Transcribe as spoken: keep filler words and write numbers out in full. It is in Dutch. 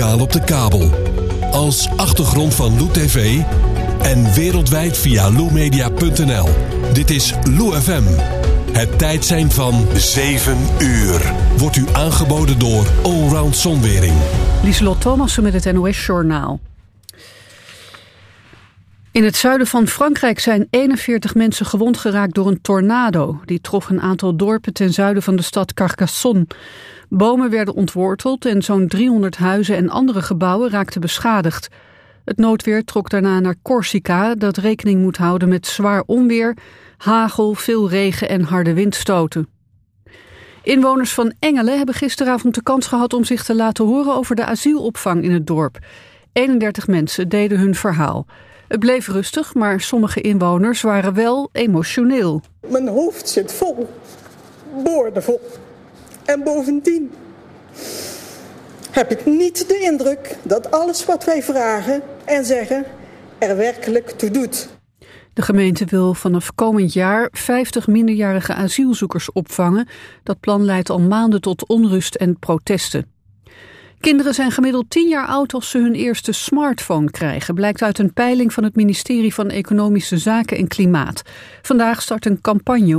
op de kabel, als achtergrond van Lou T V en wereldwijd via lou media punt n l. Dit is Lou F M. Het tijdsein van zeven uur. Wordt u aangeboden door Allround Zonwering. Lieselot Thomassen met het N O S-journaal. In het zuiden van Frankrijk zijn eenenveertig mensen gewond geraakt door een tornado. Die trof een aantal dorpen ten zuiden van de stad Carcassonne. Bomen werden ontworteld en zo'n driehonderd huizen en andere gebouwen raakten beschadigd. Het noodweer trok daarna naar Corsica, dat rekening moet houden met zwaar onweer, hagel, veel regen en harde windstoten. Inwoners van Engelen hebben gisteravond de kans gehad om zich te laten horen over de asielopvang in het dorp. eenendertig mensen deden hun verhaal. Het bleef rustig, maar sommige inwoners waren wel emotioneel. Mijn hoofd zit vol, boordevol. En bovendien heb ik niet de indruk dat alles wat wij vragen en zeggen er werkelijk toe doet. De gemeente wil vanaf komend jaar vijftig minderjarige asielzoekers opvangen. Dat plan leidt al maanden tot onrust en protesten. Kinderen zijn gemiddeld tien jaar oud als ze hun eerste smartphone krijgen, blijkt uit een peiling van het ministerie van Economische Zaken en Klimaat. Vandaag start een campagne